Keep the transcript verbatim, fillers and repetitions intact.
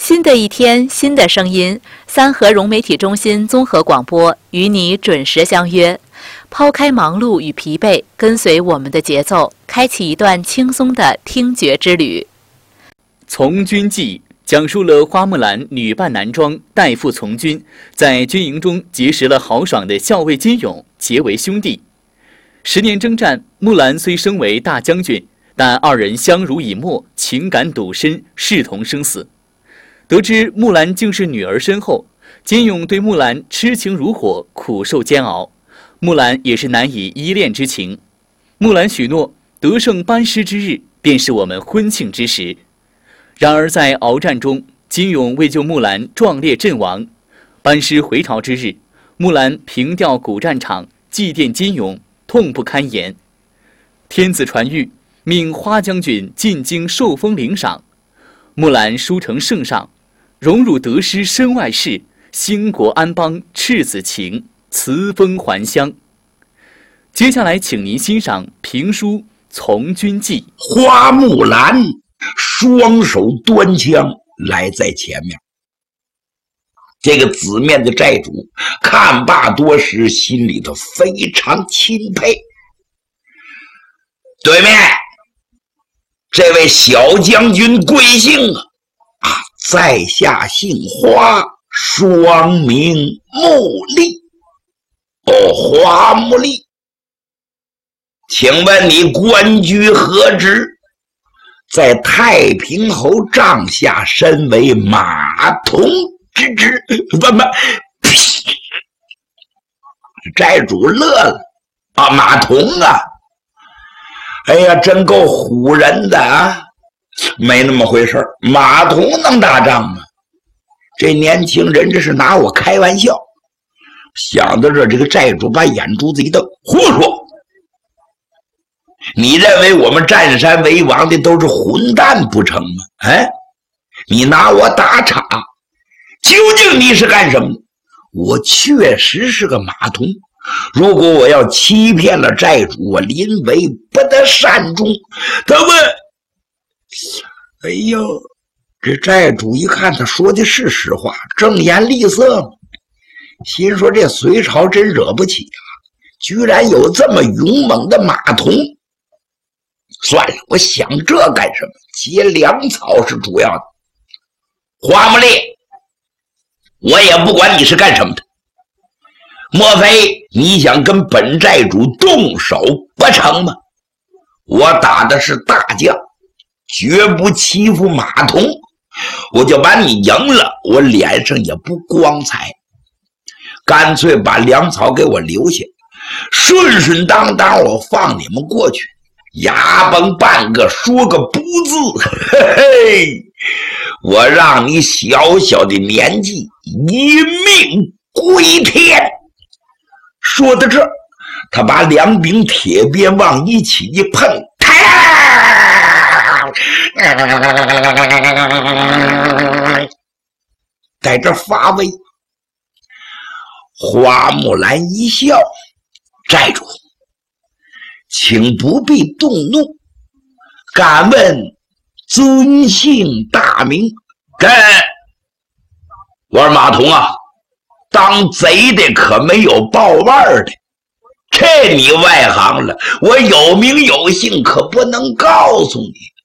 新的一天，新的声音，三河融媒体中心综合广播与你准时相约。抛开忙碌与疲惫，跟随我们的节奏，开启一段轻松的听觉之旅。 从军记讲述了花木兰女扮男装代父从军，在军营中结识了豪爽的校尉金勇，结为兄弟。十年征战，木兰虽升为大将军，但二人相濡以沫，情感笃深，视同生死。得知木兰竟是女儿身后，金勇对木兰痴情如火，苦受煎熬。木兰也是难以依恋之情。木兰许诺，得胜班师之日，便是我们婚庆之时。然而在鏖战中，金勇为救木兰壮烈阵亡。班师回朝之日，木兰凭吊古战场，祭奠金勇，痛不堪言。天子传谕，命花将军进京受封领赏。木兰书成圣上，荣辱得失身外事，兴国安邦赤子情，辞封还乡。接下来请您欣赏评书《从军记》。 花木兰双手端枪来在前面，这个紫面的寨主看罢多时，心里头非常钦佩。对面这位小将军贵姓啊？啊，在下姓花，双名木丽。哦，花木丽，请问你官居何职？在太平侯帐下，身为马童之职。不不，寨主乐了啊，马童啊！哎呀，真够唬人的啊！没那么回事，马童能打仗吗？这年轻人这是拿我开玩笑。想到这，这个寨主把眼珠子一瞪：“胡说！你认为我们占山为王的都是混蛋不成吗？哎，你拿我打岔，究竟你是干什么的？我确实是个马童。如果我要欺骗了寨主，我临危不得善终。他问，哎呦，这寨主一看他说的是实话，正言厉色嘛，心说这隋朝真惹不起啊，居然有这么勇猛的马童。算了，我想这干什么？结粮草是主要的。花木丽，我也不管你是干什么的，莫非你想跟本寨主动手不成吗？我打的是大将，绝不欺负马童。我就把你赢了，我脸上也不光彩，干脆把粮草给我留下，顺顺当当我放你们过去，牙崩半个说个不字，嘿嘿，我让你小小的年纪一命归天。说到这，他把两柄铁鞭往一起一碰，在这发威。花木兰一笑，寨主，请不必动怒，敢问尊姓大名？跟我说马童啊，当贼的可没有报腕的，这你外行了，我有名有姓可不能告诉你。